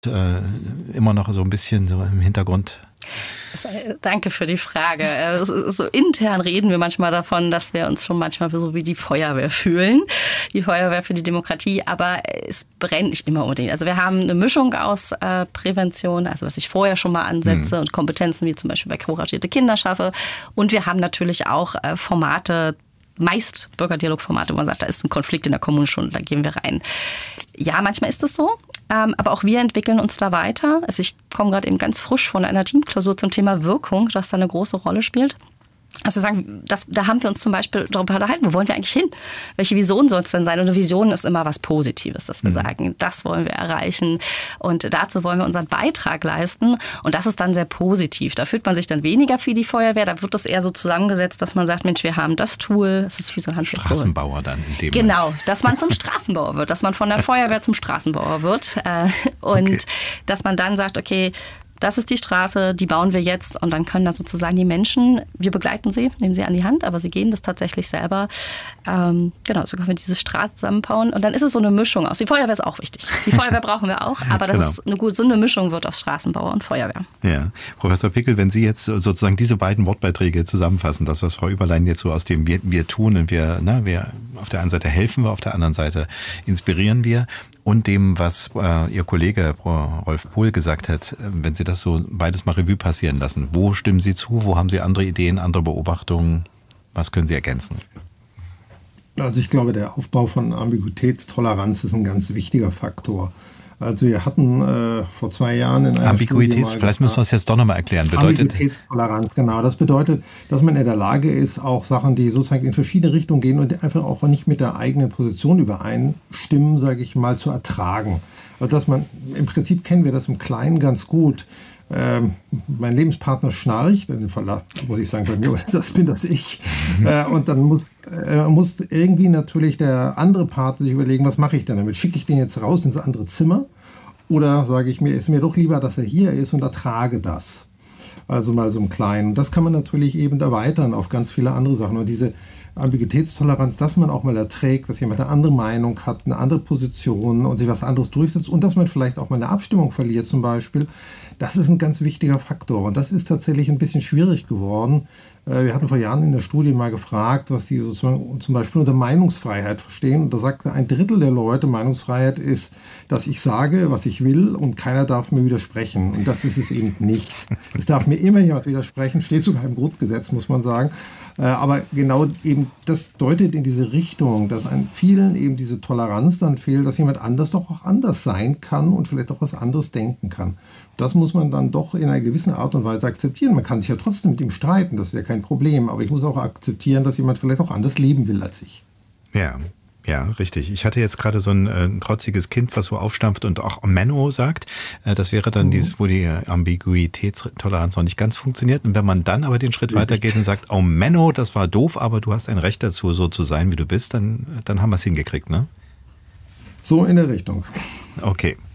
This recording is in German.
immer noch so ein bisschen so im Hintergrund? Danke für die Frage. So intern reden wir manchmal davon, dass wir uns schon manchmal so wie die Feuerwehr fühlen. Die Feuerwehr für die Demokratie, aber es brennt nicht immer unbedingt. Also wir haben eine Mischung aus Prävention, also was ich vorher schon mal ansetze und Kompetenzen wie zum Beispiel bei couragierte Kinder schaffe. Und wir haben natürlich auch Formate, meist Bürgerdialogformate, wo man sagt, da ist ein Konflikt in der Kommune schon, da gehen wir rein. Ja, manchmal ist es so. Aber auch wir entwickeln uns da weiter. Also ich komme gerade eben ganz frisch von einer Teamklausur zum Thema Wirkung, das da eine große Rolle spielt. Also sagen, da haben wir uns zum Beispiel darüber unterhalten, wo wollen wir eigentlich hin? Welche Vision soll es denn sein? Und eine Vision ist immer was Positives, dass wir sagen, das wollen wir erreichen. Und dazu wollen wir unseren Beitrag leisten. Und das ist dann sehr positiv. Da fühlt man sich dann weniger für die Feuerwehr. Da wird das eher so zusammengesetzt, dass man sagt, Mensch, wir haben das Tool. Das ist wie so ein Handtuch. Straßenbauer dann in dem Genau, Moment. dass man zum Straßenbauer wird, dass man von der Feuerwehr zum Straßenbauer wird. Und dass man dann sagt, okay, das ist die Straße, die bauen wir jetzt und dann können da sozusagen die Menschen, wir begleiten sie, nehmen sie an die Hand, aber sie gehen das tatsächlich selber. Genau, so können wir diese Straße zusammenbauen und dann ist es so eine Mischung aus. Die Feuerwehr ist auch wichtig. Die Feuerwehr brauchen wir auch, aber das ist so eine Mischung wird aus Straßenbauer und Feuerwehr. Ja, Professor Pickel, wenn Sie jetzt sozusagen diese beiden Wortbeiträge zusammenfassen, das, was Frau Überlein jetzt so aus dem wir tun und wir auf der einen Seite helfen wir, auf der anderen Seite inspirieren wir und dem, was Ihr Kollege Rolf Pohl gesagt hat, wenn Sie das so beides mal Revue passieren lassen, wo stimmen Sie zu, wo haben Sie andere Ideen, andere Beobachtungen, was können Sie ergänzen? Also ich glaube, der Aufbau von Ambiguitätstoleranz ist ein ganz wichtiger Faktor. Also wir hatten vor 2 Jahren in einer Studie vielleicht müssen wir es jetzt doch nochmal erklären. Ambiguitätstoleranz, genau. Das bedeutet, dass man in der Lage ist, auch Sachen, die sozusagen in verschiedene Richtungen gehen und einfach auch nicht mit der eigenen Position übereinstimmen, sage ich mal, zu ertragen. Also dass man, im Prinzip kennen wir das im Kleinen ganz gut. Mein Lebenspartner schnarcht, in dem Fall muss ich sagen, bei mir bin das ich. Und dann muss irgendwie natürlich der andere Partner sich überlegen, was mache ich denn damit? Schicke ich den jetzt raus ins andere Zimmer? Oder sage ich mir, ist mir doch lieber, dass er hier ist und ertrage das. Also mal so im Kleinen. Das kann man natürlich eben erweitern auf ganz viele andere Sachen. Und diese Ambiguitätstoleranz, dass man auch mal erträgt, dass jemand eine andere Meinung hat, eine andere Position und sich was anderes durchsetzt und dass man vielleicht auch mal eine Abstimmung verliert zum Beispiel, das ist ein ganz wichtiger Faktor. Und das ist tatsächlich ein bisschen schwierig geworden. Wir hatten vor Jahren in der Studie mal gefragt, was sie sozusagen zum Beispiel unter Meinungsfreiheit verstehen. Und da sagte 1/3 der Leute, Meinungsfreiheit ist, dass ich sage, was ich will und keiner darf mir widersprechen. Und das ist es eben nicht. Es darf mir immer jemand widersprechen, steht sogar im Grundgesetz, muss man sagen. Aber genau eben das deutet in diese Richtung, dass an vielen eben diese Toleranz dann fehlt, dass jemand anders doch auch anders sein kann und vielleicht auch was anderes denken kann. Das muss man dann doch in einer gewissen Art und Weise akzeptieren. Man kann sich ja trotzdem mit ihm streiten, das ist ja kein Problem. Aber ich muss auch akzeptieren, dass jemand vielleicht auch anders leben will als ich. Ja, richtig. Ich hatte jetzt gerade so ein trotziges Kind, was so aufstampft und auch Menno sagt. Das wäre dann dieses, wo die Ambiguitätstoleranz noch nicht ganz funktioniert. Und wenn man dann aber den Schritt weitergeht und sagt, oh Menno, das war doof, aber du hast ein Recht dazu, so zu sein, wie du bist, dann haben wir es hingekriegt, ne? So in der Richtung. Okay.